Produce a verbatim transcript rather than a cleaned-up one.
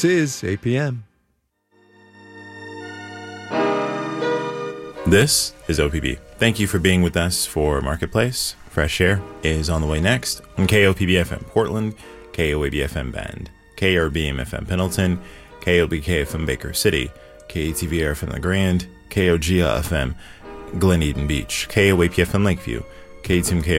This is eight p.m. This is O P B. Thank you for being with us for Marketplace. Fresh Air is on the way next on K O P B F M Portland, K O A B F M Bend, K R B M F M Pendleton, K O B K F M Baker City, K A T V R F M La Grande, K O G A F M Glen Eden Beach, K O A P F M Lakeview, K T M K